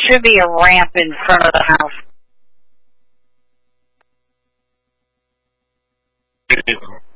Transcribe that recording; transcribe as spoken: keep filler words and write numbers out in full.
should be a ramp in front of the house.